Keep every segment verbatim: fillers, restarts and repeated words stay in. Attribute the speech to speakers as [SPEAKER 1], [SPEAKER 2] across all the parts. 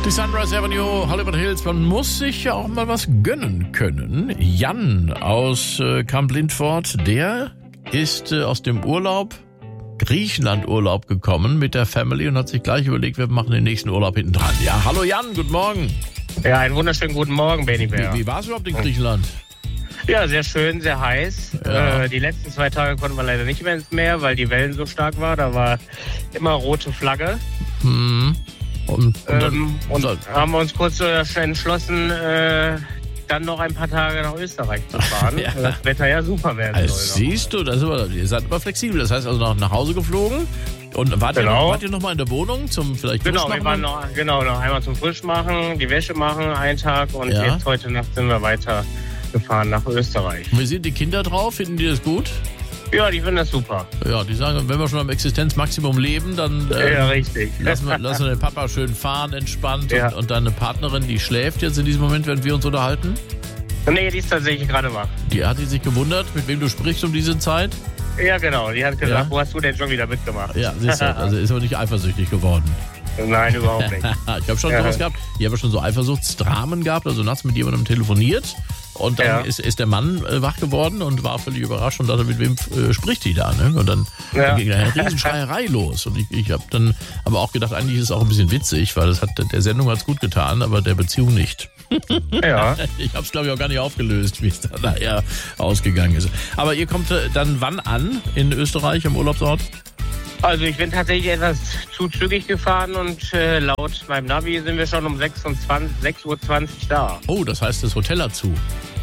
[SPEAKER 1] Die Sunrise Avenue, Hollywood Hills, man muss sich ja auch mal was gönnen können. Jan aus äh, Camp Lindfort, der ist äh, aus dem Urlaub, Griechenland-Urlaub gekommen mit der Family und hat sich gleich überlegt, wir machen den nächsten Urlaub hinten dran. Ja, hallo Jan, guten Morgen.
[SPEAKER 2] Ja, einen wunderschönen guten Morgen, Benny Bär.
[SPEAKER 1] Wie, wie war es überhaupt in Griechenland?
[SPEAKER 2] Ja, sehr schön, sehr heiß.
[SPEAKER 1] Ja.
[SPEAKER 2] Äh, die letzten zwei Tage konnten wir leider nicht mehr ins Meer, weil die Wellen so stark waren. Da war immer rote Flagge.
[SPEAKER 1] Hm. Und, und, dann,
[SPEAKER 2] ähm, und
[SPEAKER 1] so.
[SPEAKER 2] haben wir uns kurz entschlossen, äh, dann noch ein paar Tage nach Österreich zu fahren,
[SPEAKER 1] Ja.
[SPEAKER 2] weil das Wetter ja super werden
[SPEAKER 1] Also,
[SPEAKER 2] soll.
[SPEAKER 1] siehst du, das ist aber, ihr seid aber flexibel. Das heißt also nach, nach Hause geflogen. Und wart,
[SPEAKER 2] Genau.
[SPEAKER 1] ihr noch, wart ihr noch mal in der Wohnung zum vielleicht
[SPEAKER 2] Genau,
[SPEAKER 1] Frischmachen?
[SPEAKER 2] wir waren noch, genau, noch einmal zum Frischmachen, die Wäsche machen, einen Tag und
[SPEAKER 1] Ja.
[SPEAKER 2] jetzt heute Nacht sind wir weiter gefahren nach Österreich.
[SPEAKER 1] Wie sind die Kinder drauf? Finden die das gut?
[SPEAKER 2] Ja, die finden das super.
[SPEAKER 1] Ja, die sagen, wenn wir schon am Existenzmaximum leben, dann äh,
[SPEAKER 2] Ja, richtig.
[SPEAKER 1] lassen, wir, lassen wir den Papa schön fahren, entspannt.
[SPEAKER 2] Ja.
[SPEAKER 1] Und, und deine Partnerin, die schläft jetzt in diesem Moment, während wir uns unterhalten.
[SPEAKER 2] Nee, die ist tatsächlich gerade wach.
[SPEAKER 1] Die hat die sich gewundert, mit wem du sprichst um diese Zeit.
[SPEAKER 2] Ja, genau. Die hat gesagt,
[SPEAKER 1] Ja.
[SPEAKER 2] wo hast du denn schon wieder mitgemacht?
[SPEAKER 1] Ja, siehst du, also ist aber nicht eifersüchtig geworden.
[SPEAKER 2] Nein, überhaupt nicht.
[SPEAKER 1] Ich habe schon
[SPEAKER 2] Ja.
[SPEAKER 1] sowas gehabt. Ich habe schon so Eifersuchtsdramen gehabt, also nachts mit jemandem telefoniert. Und dann
[SPEAKER 2] Ja.
[SPEAKER 1] ist, ist der Mann äh, wach geworden und war völlig überrascht und dachte, mit wem äh, spricht die da? Ne? Und dann,
[SPEAKER 2] Ja.
[SPEAKER 1] dann ging eine Riesenschreierei los. Und ich, ich habe dann aber auch gedacht, eigentlich ist es auch ein bisschen witzig, weil das hat der Sendung hat's gut getan, aber der Beziehung nicht.
[SPEAKER 2] Ja.
[SPEAKER 1] Ich habe es, glaube ich, auch gar nicht aufgelöst, wie es da nachher ausgegangen ist. Aber ihr kommt äh, dann wann an in Österreich am Urlaubsort?
[SPEAKER 2] Also ich bin tatsächlich etwas zu zügig gefahren und äh, laut meinem Navi sind wir schon um sechs Uhr zwanzig da.
[SPEAKER 1] Oh, das heißt, das Hotel hat zu.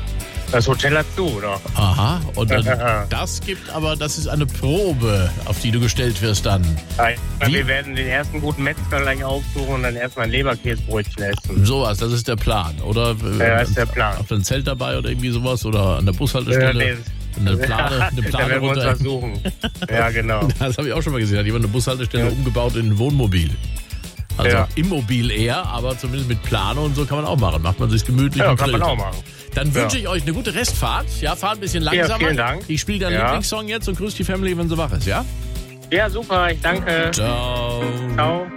[SPEAKER 2] Das Hotel hat zu, oder?
[SPEAKER 1] Aha, und dann, das gibt aber, das ist eine Probe, auf die du gestellt wirst dann. Wie?
[SPEAKER 2] Wir werden den ersten guten Metzger gleich aufsuchen und dann erstmal ein Leberkäsebrötchen essen.
[SPEAKER 1] Sowas, das ist der Plan, oder?
[SPEAKER 2] Ja, das ist der Plan.
[SPEAKER 1] Habt ihr ein Zelt dabei oder irgendwie sowas? Oder an der Bushaltestelle?
[SPEAKER 2] Ja, nee.
[SPEAKER 1] Eine Plane, eine
[SPEAKER 2] Da
[SPEAKER 1] Plane
[SPEAKER 2] werden wir uns
[SPEAKER 1] runter.
[SPEAKER 2] was suchen. Ja, genau.
[SPEAKER 1] Das habe ich auch schon mal gesehen. Hat jemand eine Bushaltestelle
[SPEAKER 2] Ja.
[SPEAKER 1] umgebaut in ein Wohnmobil. Also
[SPEAKER 2] Ja.
[SPEAKER 1] immobil eher, aber zumindest mit Plane und so kann man auch machen. Macht man sich gemütlich
[SPEAKER 2] Ja,
[SPEAKER 1] und
[SPEAKER 2] kann man
[SPEAKER 1] grillt.
[SPEAKER 2] auch machen.
[SPEAKER 1] Dann
[SPEAKER 2] Ja.
[SPEAKER 1] wünsche ich euch eine gute Restfahrt. Ja, fahrt ein bisschen langsamer.
[SPEAKER 2] vielen Dank.
[SPEAKER 1] Ich spiele deinen
[SPEAKER 2] Ja.
[SPEAKER 1] Lieblingssong jetzt und grüß die Family, wenn sie wach ist, ja?
[SPEAKER 2] Ja, super. Ich danke.
[SPEAKER 1] Ciao.
[SPEAKER 2] Ciao.